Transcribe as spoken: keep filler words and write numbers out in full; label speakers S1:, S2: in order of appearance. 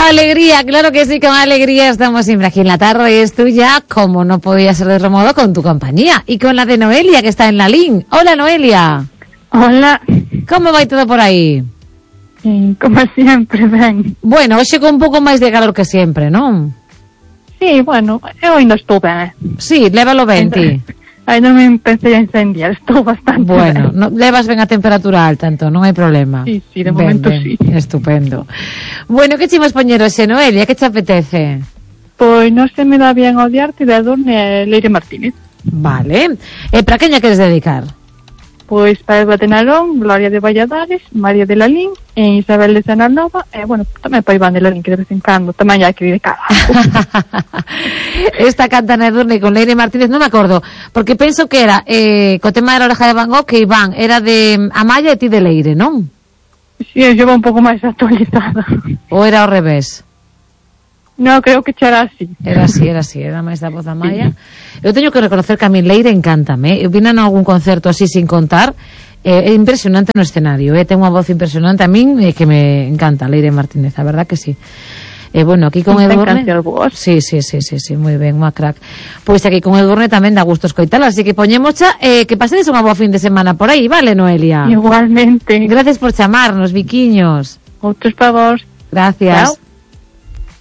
S1: alegría, claro que sí, con alegría estamos siempre aquí en la tarde. Es tuya, como no podía ser de otro modo, con tu compañía y con la de Noelia, que está en la línea. Hola, Noelia.
S2: Hola.
S1: ¿Cómo va todo por ahí?
S2: Sí, como siempre, ven.
S1: Bueno, hoy con un pouco máis de calor que sempre, non?
S2: Sí, bueno, eu ainda estou ben.
S1: Sí, lévalo ben, ti.
S2: Ainda me empecé a incendiar, estou bastante
S1: bueno,
S2: ben.
S1: No, levas ben a temperatura alta, entón, non hai problema.
S2: Sí, sí, de
S1: ben,
S2: momento
S1: ben,
S2: sí.
S1: Estupendo. Bueno, que chimos poñer hoxe, Noelia? Que te apetece?
S2: Pois non se me dá bien odiarte de Adorne e Leire Martínez.
S1: Vale. E para quen lla queres dedicar?
S2: Pois para Eva de Nalón, Gloria de Valladares, María de Lalín e Isabel de Sanarnova, e, bueno, tamén para Iván de Lalín, que de vez en cando tamén hai que dedicar.
S1: Esta canta na Edurne con Leire Martínez, non me acordo, porque penso que era, eh, co tema da oreja de Van Gogh, que Iván era de Amaya e ti de Leire, non?
S2: Si, sí, eu llevo un pouco máis actualizada.
S1: Ou era ao revés?
S2: No, creo que era así.
S1: Era así, era así, era máis da voz da Maya. Sí. Eu teño que reconocer que a mi Leire encántame. Eu vina en algún concerto así sin contar. É eh, impresionante no escenario, eh? Ten unha voz impresionante a min, eh, que me encanta Leire Martínez, a verdad que sí. E eh, bueno, aquí con Edurne. Sí, sí, sí, sí, sí, moi ben, unha crack. Pois aquí con Edurne tamén dá gusto escoitala, así que poñemos xa, eh, que pasedes unha boa fin de semana por aí, vale, Noelia?
S2: Igualmente.
S1: Gracias por chamarnos, biquiños.
S2: Outros pa vos.
S1: Gracias.
S2: Chao.